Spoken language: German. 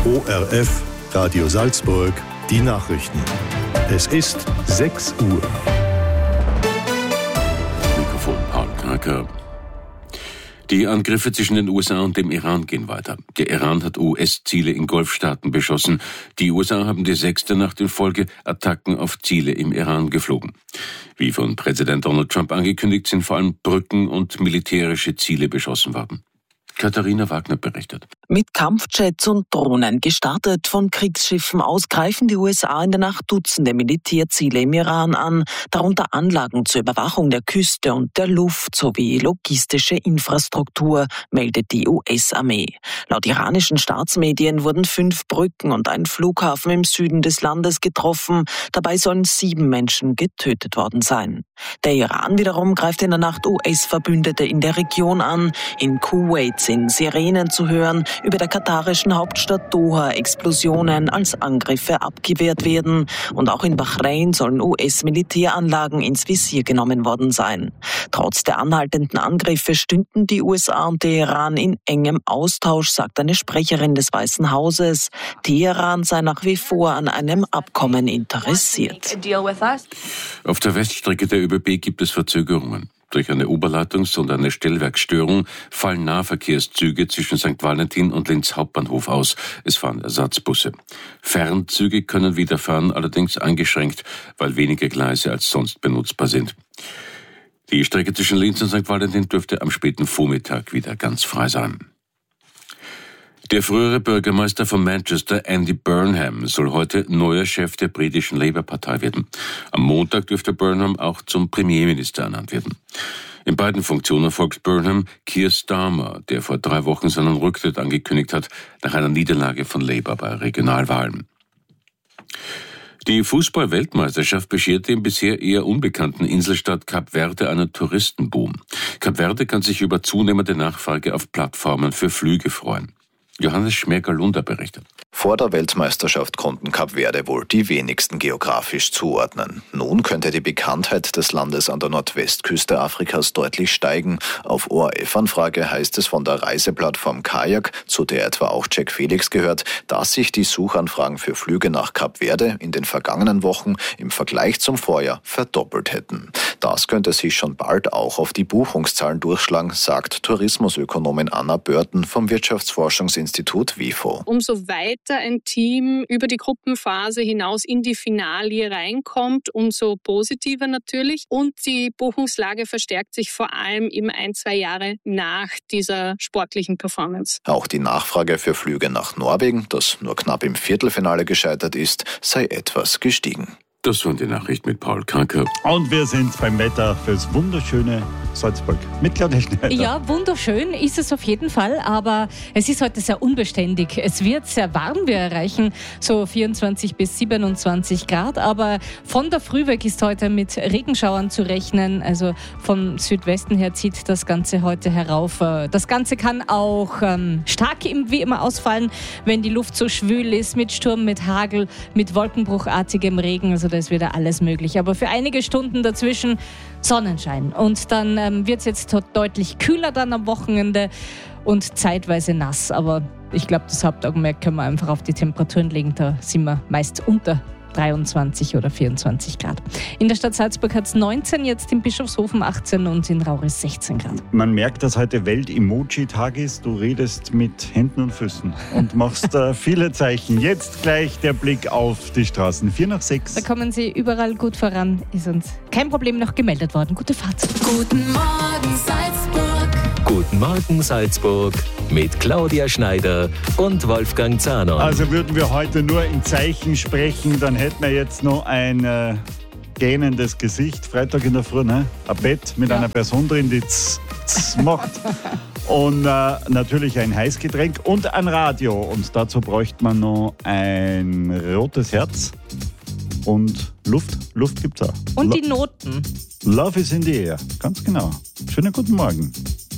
ORF Radio Salzburg, die Nachrichten. Es ist 6 Uhr. Mikrofon Paul Kraker. Die Angriffe zwischen den USA und dem Iran gehen weiter. Der Iran hat US-Ziele in Golfstaaten beschossen. Die USA haben die 6. Nacht in Folge Attacken auf Ziele im Iran geflogen. Wie von Präsident Donald Trump angekündigt, sind vor allem Brücken und militärische Ziele beschossen worden. Katharina Wagner berichtet. Mit Kampfjets und Drohnen, gestartet von Kriegsschiffen aus, greifen die USA in der Nacht Dutzende Militärziele im Iran an, darunter Anlagen zur Überwachung der Küste und der Luft sowie logistische Infrastruktur, meldet die US-Armee. Laut iranischen Staatsmedien wurden 5 Brücken und ein Flughafen im Süden des Landes getroffen. Dabei sollen 7 Menschen getötet worden sein. Der Iran wiederum greift in der Nacht US-Verbündete in der Region an. In Kuwait sind Sirenen zu hören, über der katarischen Hauptstadt Doha Explosionen als Angriffe abgewehrt werden. Und auch in Bahrain sollen US-Militäranlagen ins Visier genommen worden sein. Trotz der anhaltenden Angriffe stünden die USA und der Iran in engem Austausch, sagt eine Sprecherin des Weißen Hauses. Teheran sei nach wie vor an einem Abkommen interessiert. Auf der Weststrecke der ÖBB gibt es Verzögerungen. Durch eine Oberleitungs- und eine Stellwerksstörung fallen Nahverkehrszüge zwischen St. Valentin und Linz Hauptbahnhof aus. Es fahren Ersatzbusse. Fernzüge können wieder fahren, allerdings eingeschränkt, weil weniger Gleise als sonst benutzbar sind. Die Strecke zwischen Linz und St. Valentin dürfte am späten Vormittag wieder ganz frei sein. Der frühere Bürgermeister von Manchester, Andy Burnham, soll heute neuer Chef der britischen Labour-Partei werden. Am Montag dürfte Burnham auch zum Premierminister ernannt werden. In beiden Funktionen folgt Burnham Keir Starmer, der vor 3 Wochen seinen Rücktritt angekündigt hat, nach einer Niederlage von Labour bei Regionalwahlen. Die Fußball-Weltmeisterschaft bescherte im bisher eher unbekannten Inselstaat Kap Verde einen Touristenboom. Kap Verde kann sich über zunehmende Nachfrage auf Plattformen für Flüge freuen. Johannes Schmerger-Lunder berichtet. Vor der Weltmeisterschaft konnten Kap Verde wohl die wenigsten geografisch zuordnen. Nun könnte die Bekanntheit des Landes an der Nordwestküste Afrikas deutlich steigen. Auf ORF-Anfrage heißt es von der Reiseplattform Kajak, zu der etwa auch Jack Felix gehört, dass sich die Suchanfragen für Flüge nach Kap Verde in den vergangenen Wochen im Vergleich zum Vorjahr verdoppelt hätten. Das könnte sich schon bald auch auf die Buchungszahlen durchschlagen, sagt Tourismusökonomin Anna Börten vom Wirtschaftsforschungsinstitut WIFO. Umso weiter ein Team über die Gruppenphase hinaus in die Finalie reinkommt, umso positiver natürlich. Und die Buchungslage verstärkt sich vor allem eben 1-2 Jahre nach dieser sportlichen Performance. Auch die Nachfrage für Flüge nach Norwegen, das nur knapp im Viertelfinale gescheitert ist, sei etwas gestiegen. Das waren die Nachrichten mit Paul Kraker. Und wir sind beim Wetter fürs wunderschöne Salzburg mit Claudia Schneider. Ja, wunderschön ist es auf jeden Fall, aber es ist heute sehr unbeständig. Es wird sehr warm, wir erreichen so 24 bis 27 Grad, aber von der Früh weg ist heute mit Regenschauern zu rechnen. Also vom Südwesten her zieht das Ganze heute herauf. Das Ganze kann auch stark wie immer ausfallen, wenn die Luft so schwül ist, mit Sturm, mit Hagel, mit wolkenbruchartigem Regen. Also da ist wieder alles möglich. Aber für einige Stunden dazwischen Sonnenschein. Und dann wird es jetzt deutlich kühler dann am Wochenende und zeitweise nass. Aber ich glaube, das Hauptaugenmerk können wir einfach auf die Temperaturen legen. Da sind wir meist unter 23 oder 24 Grad. In der Stadt Salzburg hat es 19, jetzt in Bischofshofen 18 und in Rauris 16 Grad. Man merkt, dass heute Welt-Emoji-Tag ist. Du redest mit Händen und Füßen und machst viele Zeichen. Jetzt gleich der Blick auf die Straßen. 5:45. Da kommen Sie überall gut voran. Ist uns kein Problem noch gemeldet worden. Gute Fahrt. Guten Morgen Salzburg. Guten Morgen Salzburg mit Claudia Schneider und Wolfgang Zahner. Also würden wir heute nur in Zeichen sprechen, dann hätten wir jetzt noch ein gähnendes Gesicht. Freitag in der Früh, ne? Ein Bett mit einer Person drin, die macht. Und natürlich ein Heißgetränk und ein Radio. Und dazu bräuchte man noch ein rotes Herz und Luft. Luft gibt's auch. Und die Noten. Love is in the air, ganz genau. Schönen guten Morgen.